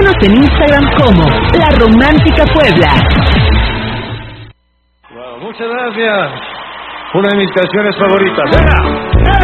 Síguenos en Instagram como La Romántica Puebla. Wow, muchas gracias. Una de mis canciones favoritas. ¡Venga!